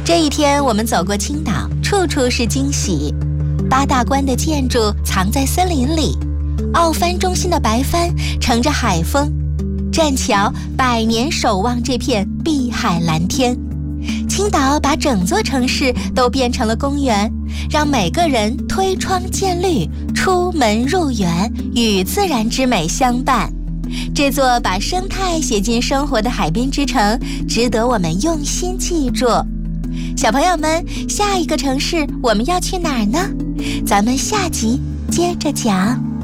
这一天，我们走过青岛，处处是惊喜。八大关的建筑藏在森林里，奥帆中心的白帆乘着海风，栈桥百年守望这片碧海蓝天。青岛把整座城市都变成了公园，让每个人推窗见绿，出门入园，与自然之美相伴。这座把生态写进生活的海滨之城，值得我们用心记住。小朋友们，下一个城市我们要去哪儿呢？咱们下集接着讲。